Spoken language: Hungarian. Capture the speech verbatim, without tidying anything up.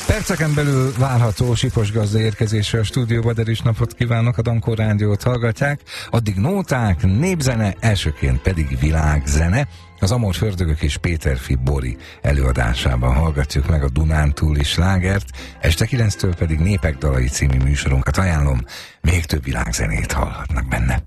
Perceken belül várható Sipos gazda érkezésre a stúdióba, de is napot kívánok, a Dankó Rádiót hallgatják. Addig nóták, népzene, elsőként pedig világzene. Az Amor Fördögök és Péterfi Bori előadásában hallgatjuk meg a Dunántúli slágert, este kilenctől pedig Népek dalai című műsorunkat ajánlom, még több világzenét hallhatnak benne.